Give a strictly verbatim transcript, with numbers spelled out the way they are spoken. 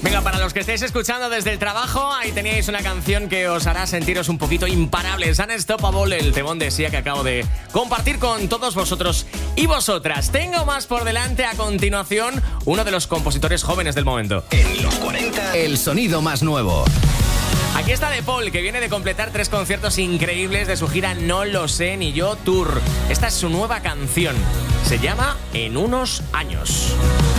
Venga, para los que estéis escuchando desde el trabajo, ahí teníais una canción que os hará sentiros un poquito imparables. Unstoppable, el temón de Sia que acabo de compartir con todos vosotros y vosotras. Tengo más por delante. A continuación, uno de los compositores jóvenes del momento. En los cuarenta, el sonido más nuevo. Aquí está De Paul, que viene de completar tres conciertos increíbles de su gira No Lo Sé Ni Yo Tour. Esta es su nueva canción. Se llama En Unos Años.